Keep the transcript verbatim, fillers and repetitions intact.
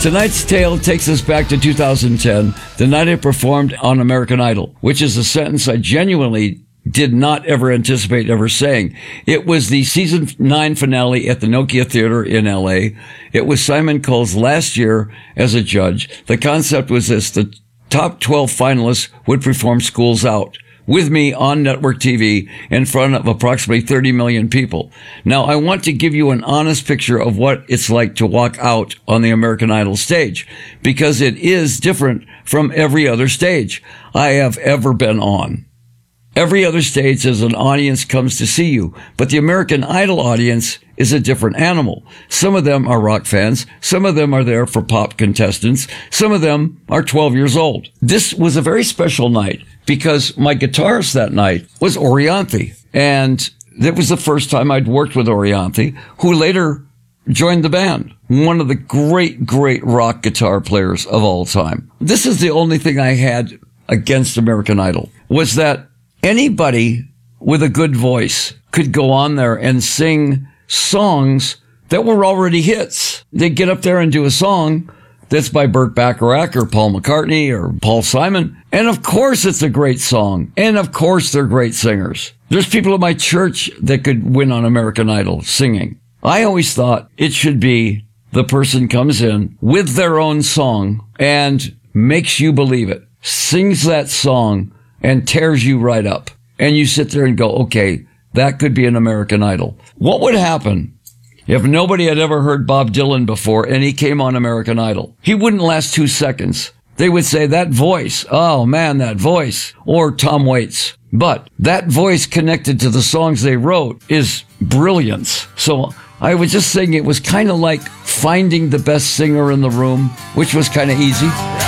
Tonight's tale takes us back to two thousand ten, the night I performed on American Idol, which is a sentence I genuinely did not ever anticipate ever saying. It was the season nine finale at the Nokia Theater in L A. It was Simon Cole's last year as a judge. The concept was this: the top twelve finalists would perform Schools Out with me on network T V in front of approximately thirty million people. Now, I want to give you an honest picture of what it's like to walk out on the American Idol stage, because it is different from every other stage I have ever been on. Every other stage is an audience comes to see you, but the American Idol audience is a different animal. Some of them are rock fans. Some of them are there for pop contestants. Some of them are twelve years old. This was a very special night because my guitarist that night was Orianthi. And that was the first time I'd worked with Orianthi, who later joined the band. One of the great, great rock guitar players of all time. This is the only thing I had against American Idol, was that anybody with a good voice could go on there and sing songs that were already hits. They'd get up there and do a song that's by Burt Bacharach or Paul McCartney or Paul Simon. And of course it's a great song. And of course they're great singers. There's people at my church that could win on American Idol singing. I always thought it should be the person comes in with their own song and makes you believe it, sings that song, and tears you right up. And you sit there and go, okay, that could be an American Idol. What would happen if nobody had ever heard Bob Dylan before and he came on American Idol? He wouldn't last two seconds. They would say, that voice, oh man, that voice. Or Tom Waits. But that voice connected to the songs they wrote is brilliance. So I was just saying it was kind of like finding the best singer in the room, which was kind of easy.